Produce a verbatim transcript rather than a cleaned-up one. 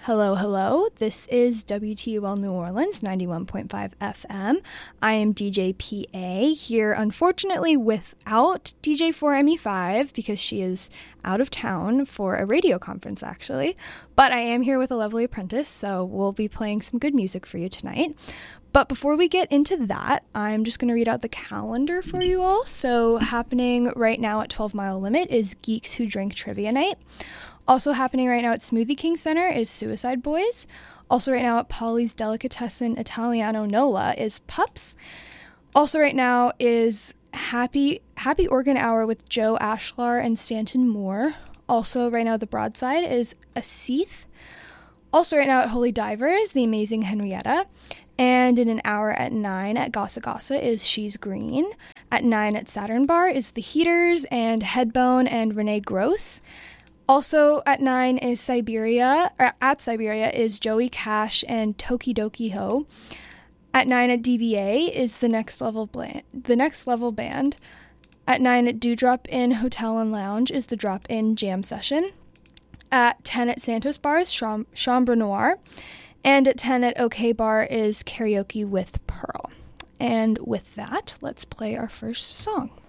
Hello, hello. This is W T U L New Orleans, ninety-one point five F M. I am D J P A here, unfortunately, without D J four M E five because she is out of town for a radio conference, actually. But I am here with a lovely apprentice, so we'll be playing some good music for you tonight. But before we get into that, I'm just going to read out the calendar for you all. So happening right now at twelve Mile Limit is Geeks Who Drink Trivia Night. Also happening right now at Smoothie King Center is Suicide Boys. Also right now at Polly's Delicatessen Italiano Nola is Pups. Also right now is Happy Happy Organ Hour with Joe Ashlar and Stanton Moore. Also right now at the Broadside is Aseeth. Also right now at Holy Divers, The Amazing Henrietta. And in an hour at nine at Gossa Gossa is She's Green. At nine at Saturn Bar is The Heaters and Headbone and Renee Gross. Also at nine is Siberia, or at Siberia is Joey Cash and Tokidoki Ho. At nine at D B A is the Next Level Bland, the Next Level Band. At nine at Dewdrop Inn Hotel and Lounge is the Drop In Jam Session. At ten at Santos Bar is Cham- Chambre Noire. And at ten at OK Bar is Karaoke with Pearl. And with that, let's play our first song.